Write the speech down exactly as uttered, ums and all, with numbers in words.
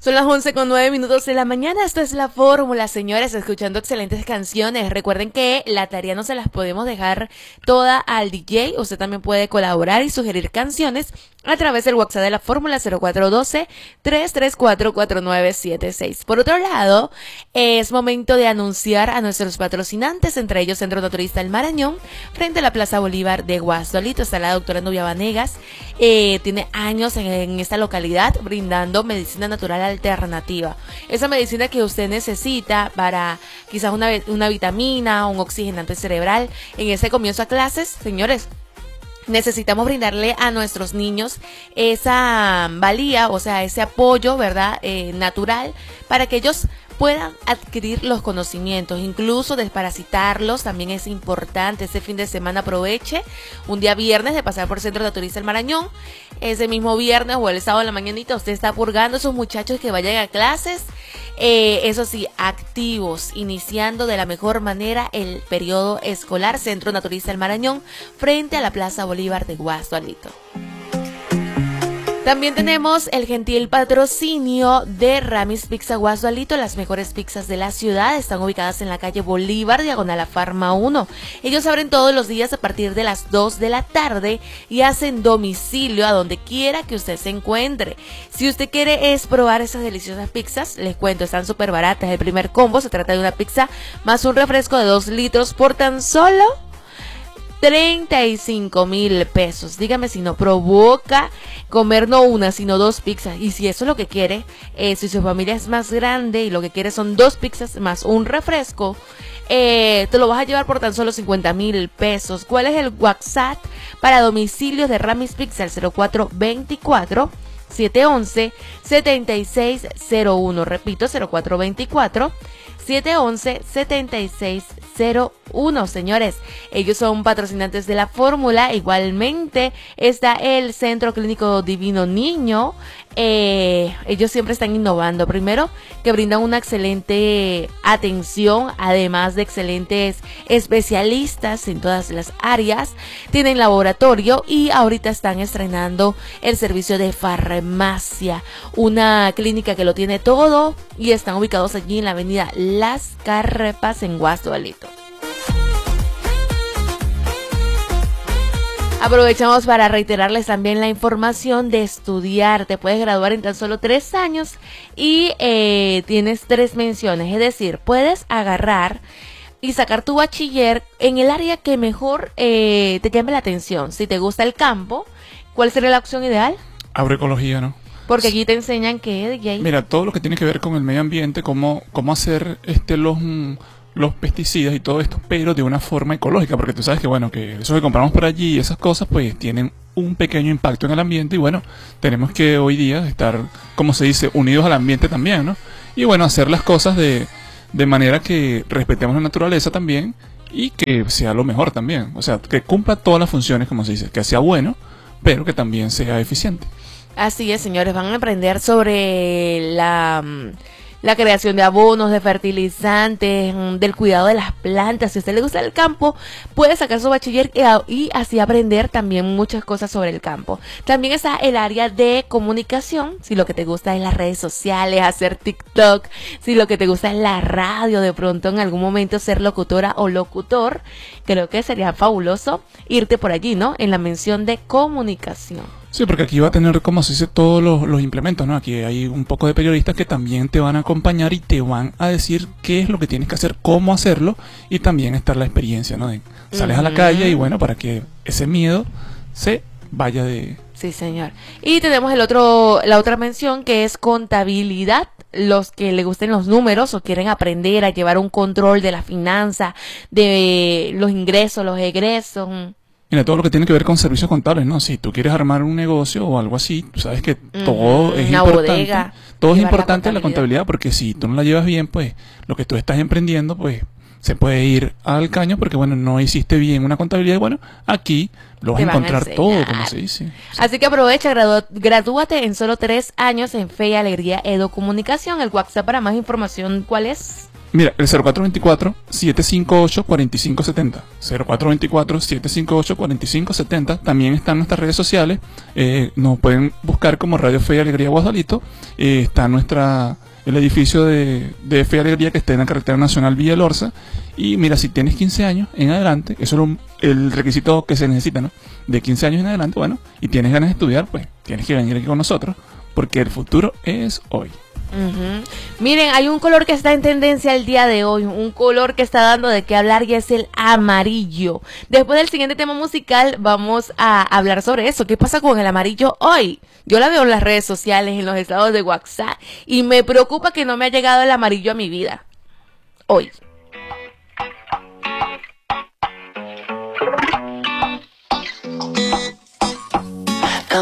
Son las once con nueve minutos de la mañana. Esto es La Fórmula, señores, escuchando excelentes canciones. Recuerden que la tarea no se las podemos dejar toda al D J. Usted también puede colaborar y sugerir canciones a través del WhatsApp de La Fórmula cero cuatro uno dos, tres tres cuatro, cuatro nueve siete seis. Por otro lado, es momento de anunciar a nuestros patrocinantes, entre ellos Centro Naturista El Marañón, frente a la Plaza Bolívar de Guasdualito. Está la doctora Nubia Vanegas. Eh, tiene años en, en esta localidad brindando medicina natural alternativa. Esa medicina que usted necesita para quizás una, una vitamina, un oxigenante cerebral en ese comienzo a clases, señores. Necesitamos brindarle a nuestros niños esa valía, o sea, ese apoyo, ¿verdad? Eh, natural, para que ellos puedan adquirir los conocimientos, incluso desparasitarlos. También es importante. Este fin de semana aproveche un día viernes de pasar por Centro Naturista El Marañón. Ese mismo viernes o el sábado en la mañanita usted está purgando a esos muchachos que vayan a clases, eh, eso sí, activos, iniciando de la mejor manera el periodo escolar. Centro Naturista El Marañón, frente a la Plaza Bolívar de Guasdualito. También tenemos el gentil patrocinio de Ramis Pizza Guasdualito. Las mejores pizzas de la ciudad están ubicadas en la calle Bolívar, diagonal a Farma uno. Ellos abren todos los días a partir de las dos de la tarde y hacen domicilio a donde quiera que usted se encuentre. Si usted quiere es probar esas deliciosas pizzas, les cuento, están súper baratas. El primer combo se trata de una pizza más un refresco de dos litros por tan solo treinta y cinco mil pesos. Dígame si no provoca comer no una, sino dos pizzas. Y si eso es lo que quiere, eh, si su familia es más grande y lo que quiere son dos pizzas más un refresco, eh, te lo vas a llevar por tan solo cincuenta mil pesos. ¿Cuál es el WhatsApp para domicilios de Ramis Pizza? El cero cuatro veinticuatro, setecientos once, setenta y seis cero uno. Repito, cero cuatro veinticuatro, setecientos once, setenta y seis cero uno. Señores, ellos son patrocinantes de La Fórmula. Igualmente está el Centro Clínico Divino Niño. Eh, ellos siempre están innovando. Primero, que brindan una excelente atención, además de excelentes especialistas en todas las áreas. Tienen laboratorio y ahorita están estrenando el servicio de farmacia, una clínica que lo tiene todo, y están ubicados allí en la avenida Las Carrepas en Guasdualito. Aprovechamos para reiterarles también la información de estudiar. Te puedes graduar en tan solo tres años y eh, tienes tres menciones. Es decir, puedes agarrar y sacar tu bachiller en el área que mejor eh, te llame la atención. Si te gusta el campo, ¿cuál sería la opción ideal? Agroecología, ¿no? Porque aquí te enseñan que, D J. Mira, todo lo que tiene que ver con el medio ambiente, cómo, cómo hacer este los... los pesticidas y todo esto, pero de una forma ecológica, porque tú sabes que, bueno, que eso que compramos por allí y esas cosas, pues tienen un pequeño impacto en el ambiente, y bueno, tenemos que hoy día estar, como se dice, unidos al ambiente también, ¿no? Y bueno, hacer las cosas de, de manera que respetemos la naturaleza también y que sea lo mejor también, o sea, que cumpla todas las funciones, como se dice, que sea bueno, pero que también sea eficiente. Así es, señores, van a aprender sobre la... la creación de abonos, de fertilizantes, del cuidado de las plantas. Si a usted le gusta el campo, puede sacar su bachiller y así aprender también muchas cosas sobre el campo. También está el área de comunicación, si lo que te gusta es las redes sociales, hacer TikTok, si lo que te gusta es la radio, de pronto en algún momento ser locutora o locutor, creo que sería fabuloso irte por allí, ¿no? En la mención de comunicación. Sí, porque aquí va a tener, como se dice, todos los, los implementos, ¿no? Aquí hay un poco de periodistas que también te van a acompañar y te van a decir qué es lo que tienes que hacer, cómo hacerlo, y también está la experiencia, ¿no? De, sales uh-huh. a la calle y bueno, para que ese miedo se vaya de... Sí, señor. Y tenemos el otro, la otra mención, que es contabilidad. Los que le gusten los números o quieren aprender a llevar un control de la finanza, de los ingresos, los egresos. Mira, todo lo que tiene que ver con servicios contables, ¿no? Si tú quieres armar un negocio o algo así, tú sabes que Mm, todo es una importante. bodega, Todo es llevar la importante en la contabilidad. contabilidad, porque si tú no la llevas bien, pues lo que tú estás emprendiendo, pues se puede ir al caño, porque bueno, no hiciste bien una contabilidad, y bueno, aquí lo vas Te a van a encontrar todo, enseñar. como se dice. Así que aprovecha, gradu- gradúate en solo tres años en Fe y Alegría Edo Comunicación. El WhatsApp para más información, ¿cuál es? Mira, el cero cuatro dos cuatro, siete cinco ocho, cuatro cinco siete cero. cero cuatro dos cuatro, siete cinco ocho, cuatro cinco siete cero. También están nuestras redes sociales. Eh, nos pueden buscar como Radio Fe y Alegría Guasdualito. Eh, está nuestra el edificio de, de Fe y Alegría que está en la carretera nacional Villa Elorza. Y mira, si tienes quince años en adelante, eso es un, el requisito que se necesita, ¿no? De quince años en adelante, bueno, y tienes ganas de estudiar, pues tienes que venir aquí con nosotros, porque el futuro es hoy. Uh-huh. Miren, hay un color que está en tendencia el día de hoy, un color que está dando de qué hablar y es el amarillo. Después del siguiente tema musical vamos a hablar sobre eso. ¿Qué pasa con el amarillo hoy? Yo la veo en las redes sociales, en los estados de WhatsApp y me preocupa que no me ha llegado el amarillo a mi vida hoy.